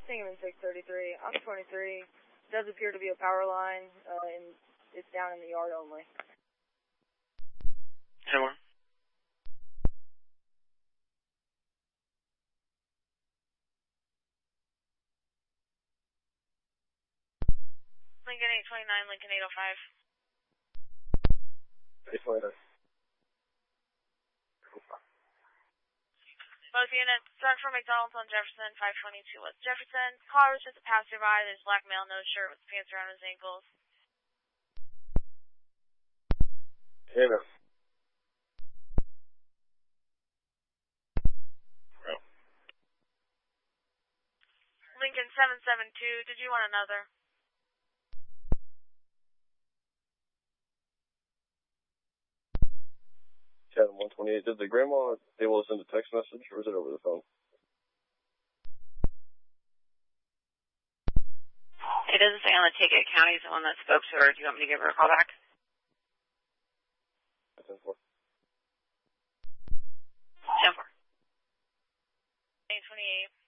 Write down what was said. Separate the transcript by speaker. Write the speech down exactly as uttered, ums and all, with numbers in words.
Speaker 1: Singham six thirty-three. On twenty-three. Does appear to be a power line, uh, and it's down in the yard only.
Speaker 2: ten more.
Speaker 3: Lincoln eight twenty-nine, Lincoln eight oh five.
Speaker 4: eight twenty-nine.
Speaker 3: Both units, start from McDonald's on Jefferson, five twenty-two West Jefferson. Car was just a passerby. There's black male, no shirt, with pants around his ankles.
Speaker 4: Hey, man. Oh.
Speaker 3: Lincoln seven seven two, did you want another?
Speaker 4: Kevin one twenty-eight. Did the grandma able to send a text message, or was it over the phone?
Speaker 5: It doesn't say on the ticket. County's the one that spoke to her. Do you want me to give her a call back?
Speaker 4: ten four.
Speaker 5: ten four.
Speaker 3: eight twenty-eight.